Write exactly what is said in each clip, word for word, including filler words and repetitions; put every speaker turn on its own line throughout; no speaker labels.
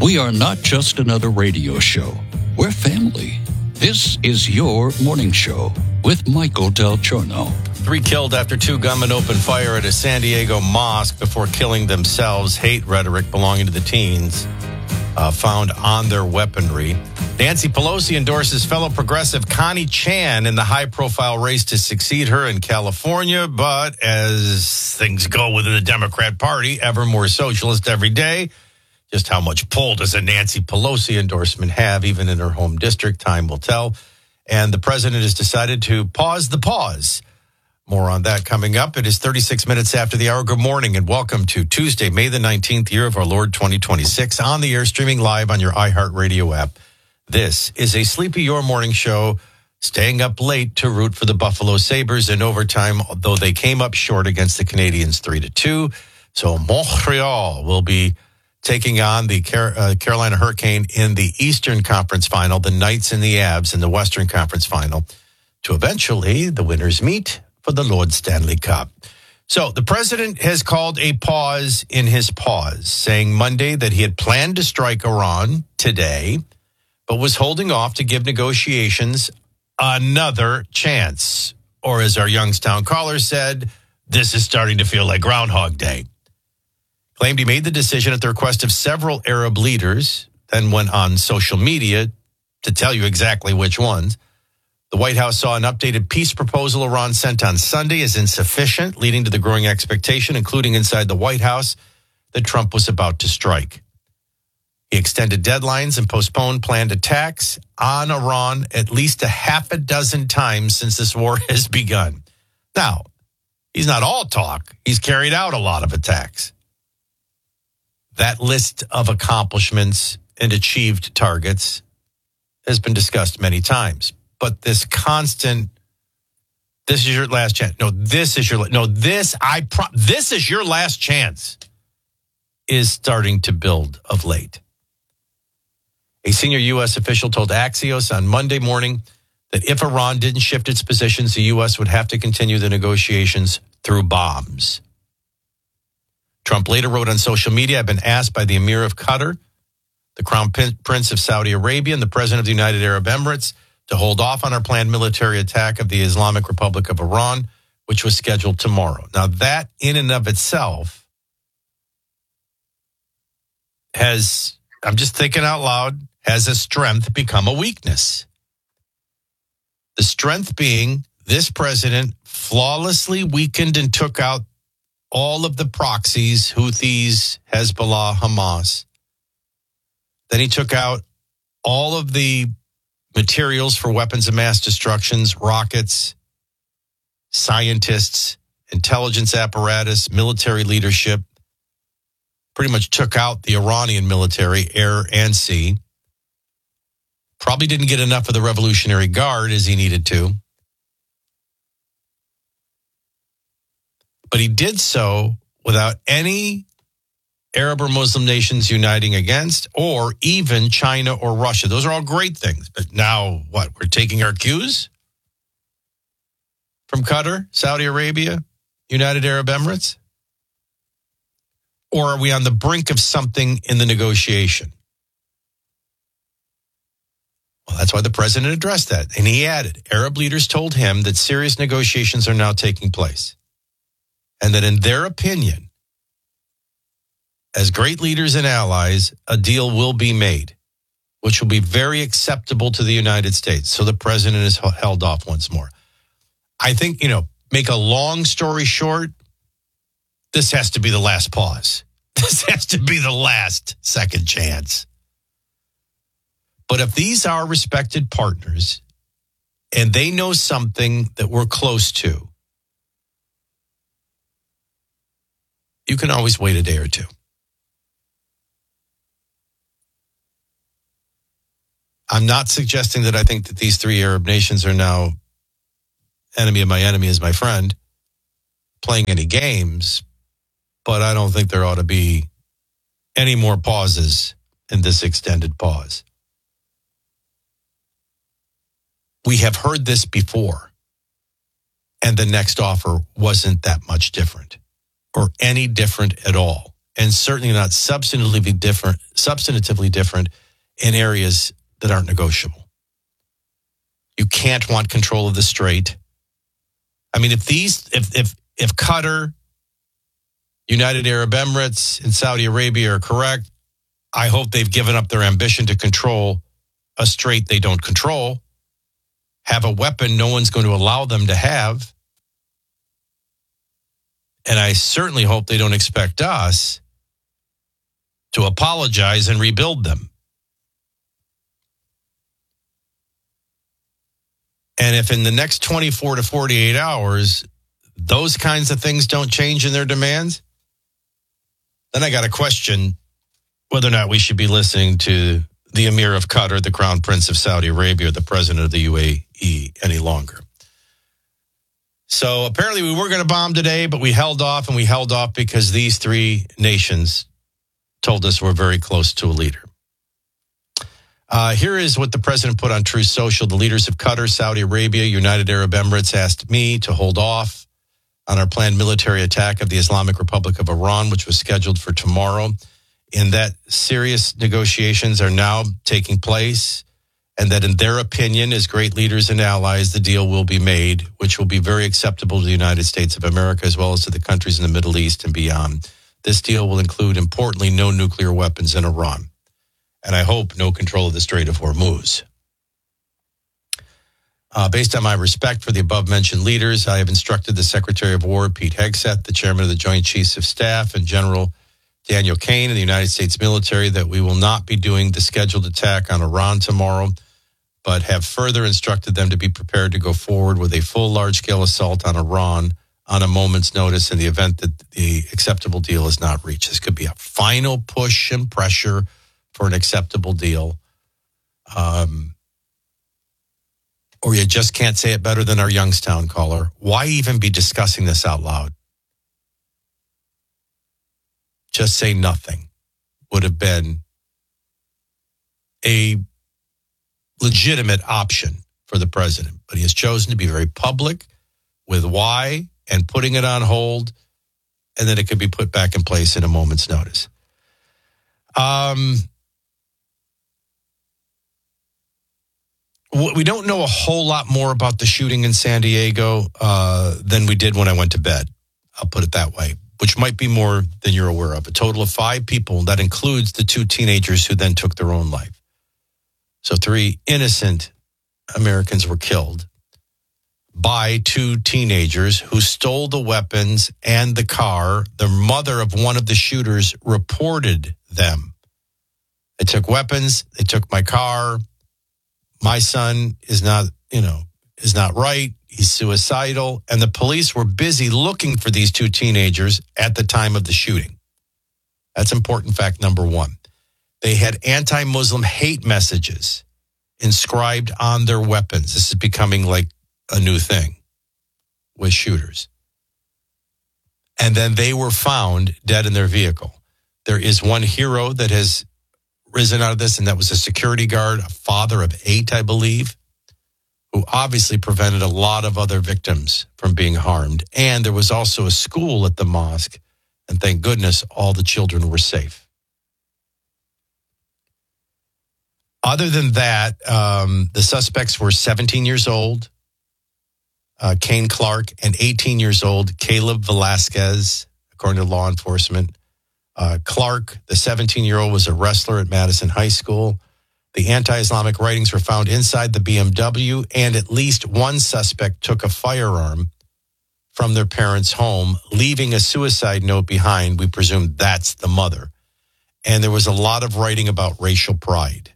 We are not just another radio show. We're family. This is your morning show with Michael Del Giorno.
Three killed after two gunmen opened fire at a San Diego mosque before killing themselves. Hate rhetoric belonging to the teens uh, found on their weaponry. Nancy Pelosi endorses fellow progressive Connie Chan in the high-profile race to succeed her in California. But as things go within the Democrat Party, ever more socialist every day. Just how much pull does a Nancy Pelosi endorsement have, even in her home district? Time will tell. And the president has decided to pause the pause. More on that coming up. It is thirty-six minutes after the hour. Good morning and welcome to Tuesday, May the nineteenth, year of our Lord twenty twenty-six, on the air, streaming live on your iHeartRadio app. This is a Sleepy Your Morning show, staying up late to root for the Buffalo Sabres in overtime, though they came up short against the Canadiens three to two. So Montreal will be taking on the Car- uh, Carolina Hurricane in the Eastern Conference Final, the Knights and the Avs in the Western Conference Final, to eventually the winners meet for the Lord Stanley Cup. So the president has called a pause in his pause, saying Monday that he had planned to strike Iran today, but was holding off to give negotiations another chance. Or as our Youngstown caller said, this is starting to feel like Groundhog Day. Claimed he made the decision at the request of several Arab leaders, then went on social media to tell you exactly which ones. The White House saw an updated peace proposal Iran sent on Sunday as insufficient, leading to the growing expectation, including inside the White House, that Trump was about to strike. He extended deadlines and postponed planned attacks on Iran at least a half a dozen times since this war has begun. Now, he's not all talk. He's carried out a lot of attacks. That list of accomplishments and achieved targets has been discussed many times. But this constant, this is your last chance. No, this is your, no, this, I, pro, this is your last chance is starting to build of late. A senior U S official told Axios on Monday morning that if Iran didn't shift its positions, the U S would have to continue the negotiations through bombs. Trump later wrote on social media, I've been asked by the Emir of Qatar, the Crown Prince of Saudi Arabia, and the President of the United Arab Emirates to hold off on our planned military attack of the Islamic Republic of Iran, which was scheduled tomorrow. Now, that in and of itself has, I'm just thinking out loud, has a strength become a weakness. The strength being this president flawlessly weakened and took out all of the proxies, Houthis, Hezbollah, Hamas. Then he took out all of the materials for weapons of mass destructions, rockets, scientists, intelligence apparatus, military leadership. Pretty much took out the Iranian military, air and sea. Probably didn't get enough of the Revolutionary Guard as he needed to. But he did so without any Arab or Muslim nations uniting against, or even China or Russia. Those are all great things. But now, what, we're taking our cues from Qatar, Saudi Arabia, United Arab Emirates? Or are we on the brink of something in the negotiation? Well, that's why the president addressed that. And he added, Arab leaders told him that serious negotiations are now taking place. And that in their opinion, as great leaders and allies, a deal will be made, which will be very acceptable to the United States. So the president is held off once more. I think, you know, make a long story short, this has to be the last pause. This has to be the last second chance. But if these are respected partners and they know something that we're close to, you can always wait a day or two. I'm not suggesting that I think that these three Arab nations are now enemy of my enemy is my friend, playing any games, but I don't think there ought to be any more pauses in this extended pause. We have heard this before, and the next offer wasn't that much different, or any different at all. and certainly not substantively different, substantively different in areas that aren't negotiable. You can't want control of the Strait. I mean, if these, if if if Qatar, United Arab Emirates, and Saudi Arabia are correct, I hope they've given up their ambition to control a strait they don't control, have a weapon no one's going to allow them to have. And I certainly hope they don't expect us to apologize and rebuild them. And if in the next twenty-four to forty-eight hours, those kinds of things don't change in their demands, then I got to question whether or not we should be listening to the Emir of Qatar, the Crown Prince of Saudi Arabia, or the President of the U A E any longer. So apparently we were going to bomb today, but we held off, and we held off because these three nations told us we're very close to a leader. Uh, here is what the president put on Truth Social. The leaders of Qatar, Saudi Arabia, United Arab Emirates asked me to hold off on our planned military attack of the Islamic Republic of Iran, which was scheduled for tomorrow. In that serious negotiations are now taking place, and that in their opinion, as great leaders and allies, the deal will be made, which will be very acceptable to the United States of America, as well as to the countries in the Middle East and beyond. This deal will include, importantly, no nuclear weapons in Iran. And I hope no control of the Strait of Hormuz. Uh, based on my respect for the above-mentioned leaders, I have instructed the Secretary of War, Pete Hegseth, the Chairman of the Joint Chiefs of Staff, and General Daniel Kane in the United States military that we will not be doing the scheduled attack on Iran tomorrow, but have further instructed them to be prepared to go forward with a full large-scale assault on Iran on a moment's notice in the event that the acceptable deal is not reached. This could be a final push and pressure for an acceptable deal. Um, or you just can't say it better than our Youngstown caller. Why even be discussing this out loud? Just say nothing would have been a legitimate option for the president. But he has chosen to be very public with why and putting it on hold, and then it could be put back in place in a moment's notice. Um, we don't know a whole lot more about the shooting in San Diego uh, than we did when I went to bed. I'll put it that way, which might be more than you're aware of. A total of five people. That includes the two teenagers who then took their own life. So three innocent Americans were killed by two teenagers who stole the weapons and the car. The mother of one of the shooters reported them. They took weapons. They took my car. My son is not, you know, is not right. He's suicidal. And the police were busy looking for these two teenagers at the time of the shooting. That's important fact number one. They had anti-Muslim hate messages inscribed on their weapons. This is becoming like a new thing with shooters. And then they were found dead in their vehicle. There is one hero that has risen out of this, and that was a security guard, a father of eight, I believe, who obviously prevented a lot of other victims from being harmed. And there was also a school at the mosque, and thank goodness all the children were safe. Other than that, um, the suspects were seventeen years old, uh, Kane Clark, and eighteen years old, Caleb Velasquez, according to law enforcement. Uh, Clark, the seventeen-year-old, was a wrestler at Madison High School. The anti-Islamic writings were found inside the B M W, and at least one suspect took a firearm from their parents' home, leaving a suicide note behind. We presume that's the mother. And there was a lot of writing about racial pride.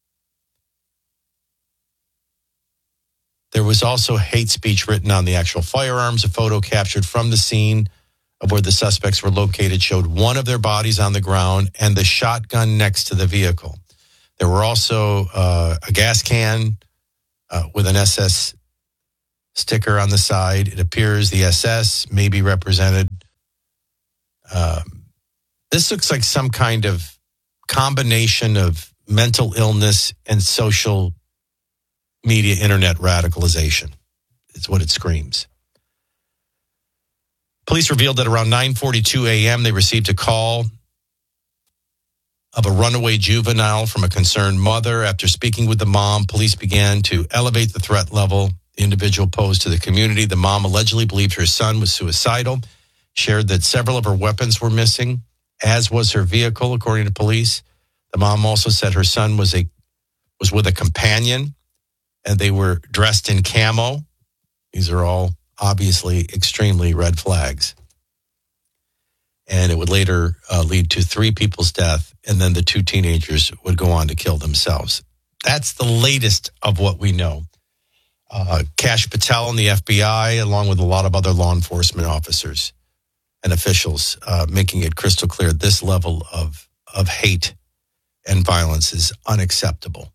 There was also hate speech written on the actual firearms. A photo captured from the scene of where the suspects were located showed one of their bodies on the ground and the shotgun next to the vehicle. There were also uh, a gas can uh, with an S S sticker on the side. It appears the S S may be represented. Um, this looks like some kind of combination of mental illness and social media internet radicalization. It's what it screams. Police revealed that around nine forty-two a.m. they received a call of a runaway juvenile from a concerned mother. After speaking with the mom, police began to elevate the threat level the individual posed to the community. The mom allegedly believed her son was suicidal, shared that several of her weapons were missing, as was her vehicle, according to police. The mom also said her son was a was with a companion, and they were dressed in camo. These are all obviously extremely red flags. And it would later uh, lead to three people's death, and then the two teenagers would go on to kill themselves. That's the latest of what we know. Uh, Kash Patel and the F B I, along with a lot of other law enforcement officers and officials, uh, making it crystal clear this level of, of hate and violence is unacceptable.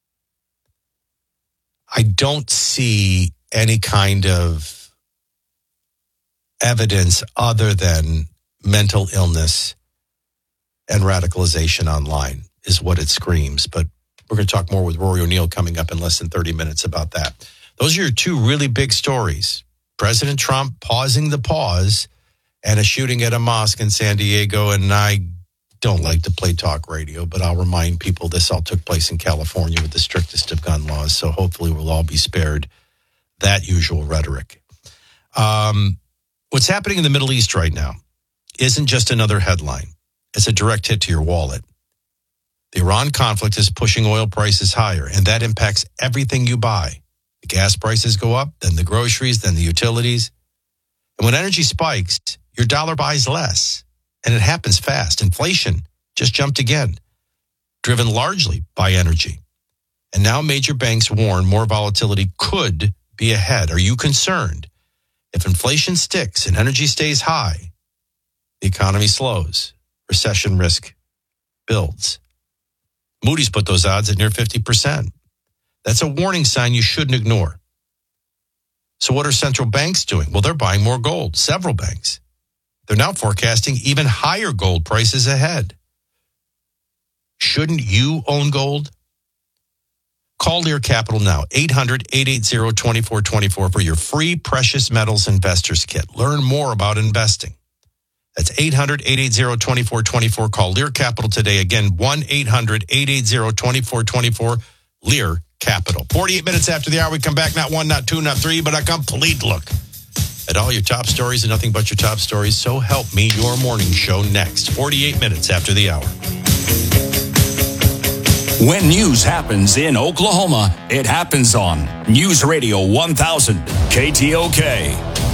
I don't see any kind of evidence other than mental illness and radicalization online is what it screams. But we're going to talk more with Rory O'Neill coming up in less than thirty minutes about that. Those are your two really big stories. President Trump pausing the pause and a shooting at a mosque in San Diego. And I don't like to play talk radio, but I'll remind people this all took place in California with the strictest of gun laws. So hopefully we'll all be spared that usual rhetoric. Um, what's happening in the Middle East right now isn't just another headline. It's a direct hit to your wallet. The Iran conflict is pushing oil prices higher, and that impacts everything you buy. The gas prices go up, then the groceries, then the utilities. And when energy spikes, your dollar buys less, and it happens fast. Inflation just jumped again, driven largely by energy. And now major banks warn more volatility could be ahead. Are you concerned? If inflation sticks and energy stays high, the economy slows, recession risk builds. Moody's put those odds at near fifty percent. That's a warning sign you shouldn't ignore. So what are central banks doing? Well, they're buying more gold, several banks. They're now forecasting even higher gold prices ahead. Shouldn't you own gold? Call Lear Capital now, eight hundred, eight eight zero, two four two four for your free Precious Metals Investors Kit. Learn more about investing. That's eight hundred, eight eight zero, two four two four. Call Lear Capital today. Again, one eight hundred, eight eight zero, two four two four. Lear Capital. forty-eight minutes after the hour, we come back. Not one, not two, not three, but a complete look at all your top stories and nothing but your top stories. So help me, your morning show next. forty-eight minutes after the hour.
When news happens in Oklahoma, it happens on News Radio one thousand K T O K.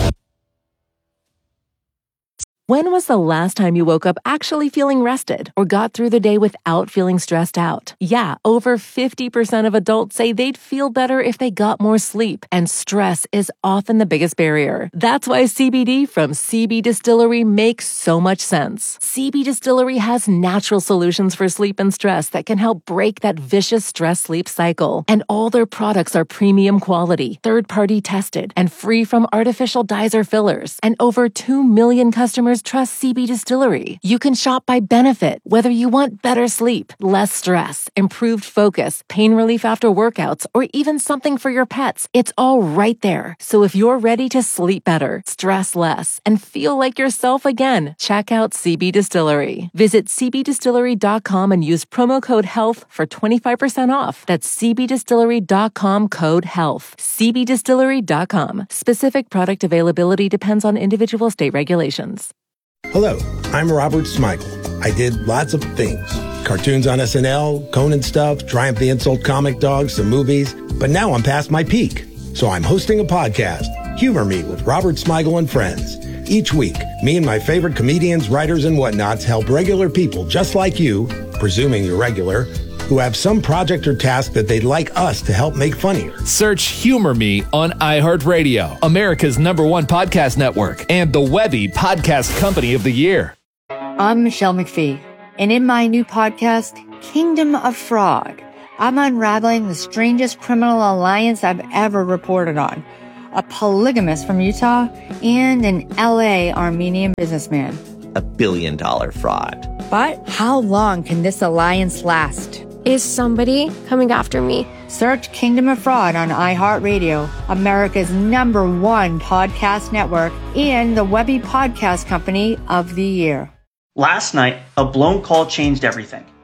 When was the last time you woke up actually feeling rested or got through the day without feeling stressed out? Yeah, over fifty percent of adults say they'd feel better if they got more sleep, and stress is often the biggest barrier. That's why C B D from C B Distillery makes so much sense. C B Distillery has natural solutions for sleep and stress that can help break that vicious stress-sleep cycle. And all their products are premium quality, third-party tested, and free from artificial dyes or fillers. And over two million customers trust C B Distillery. You can shop by benefit, whether you want better sleep, less stress, improved focus, pain relief after workouts, or even something for your pets. It's all right there. So if you're ready to sleep better, stress less, and feel like yourself again, check out C B Distillery. Visit c b distillery dot com and use promo code HEALTH for twenty-five percent off. That's c b distillery dot com code HEALTH. c b distillery dot com. Specific product availability depends on individual state regulations.
Hello, I'm Robert Smigel. I did lots of things. Cartoons on S N L, Conan stuff, Triumph the Insult comic dogs, some movies. But now I'm past my peak. So I'm hosting a podcast, Humor Me with Robert Smigel and Friends. Each week, me and my favorite comedians, writers, and whatnots help regular people just like you, presuming you're regular, who have some project or task that they'd like us to help make funnier.
Search Humor Me on iHeartRadio, America's number one podcast network, and the Webby Podcast Company of the Year.
I'm Michelle McPhee, and in my new podcast, Kingdom of Fraud, I'm unraveling the strangest criminal alliance I've ever reported on. A polygamist from Utah and an L A Armenian businessman.
A billion dollar fraud.
But how long can this alliance last?
Is somebody coming after me?
Search Kingdom of Fraud on iHeartRadio, America's number one podcast network, and the Webby Podcast Company of the Year.
Last night, a blown call changed everything.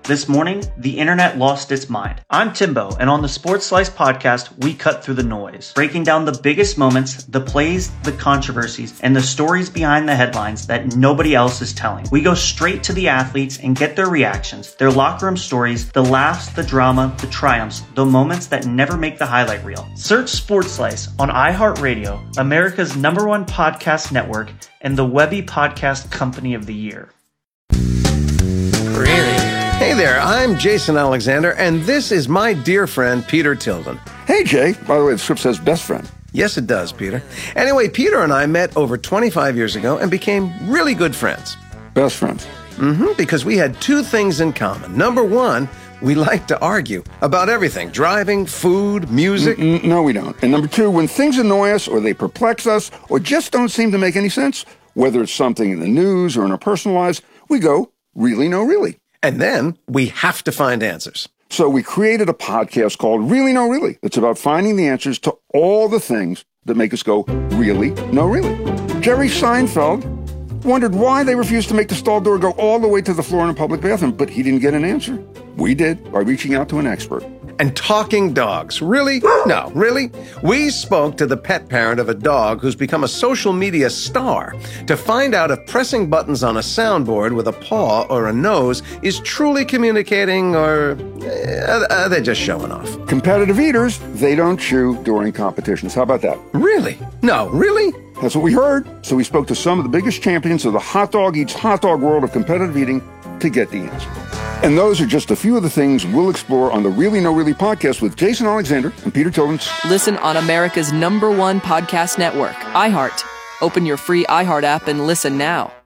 This morning, the internet lost its mind. I'm Timbo, and on the Sports Slice podcast, we cut through the noise, breaking down the biggest moments, the plays, the controversies, and the stories behind the headlines that nobody else is telling. We go straight to the athletes and get their reactions, their locker room stories, the laughs, the drama, the triumphs, the moments that never make the highlight reel. Search Sports Slice on iHeartRadio, America's number one podcast network, and the Webby Podcast Company of the Year.
Really? Hey there, I'm Jason Alexander, and this is my dear friend, Peter Tilden.
Hey, Jay. By the way, the script says best friend.
Yes, it does, Peter. Anyway, Peter and I met over twenty-five years ago and became really good friends.
Best friends?
Mm-hmm, because we had two things in common. Number one, we like to argue about everything. Driving, food, music.
Mm-mm, no, we don't. And number two, when things annoy us or they perplex us or just don't seem to make any sense, whether it's something in the news or in our personal lives, we go, really, no, really.
And then we have to find answers.
So we created a podcast called Really No Really. It's about finding the answers to all the things that make us go, really, no, really. Jerry Seinfeld wondered why they refused to make the stall door go all the way to the floor in a public bathroom, but he didn't get an answer. We did by reaching out to an expert.
And talking dogs. Really? No, really? We spoke to the pet parent of a dog who's become a social media star to find out if pressing buttons on a soundboard with a paw or a nose is truly communicating, or uh, are they just showing off?
Competitive eaters, they don't chew during competitions. How about that?
Really? No, really?
That's what we heard. So we spoke to some of the biggest champions of the hot dog eats hot dog world of competitive eating to get the answer. And those are just a few of the things we'll explore on the Really No Really podcast with Jason Alexander and Peter Tilden.
Listen on America's number one podcast network, iHeart. Open your free iHeart app and listen now.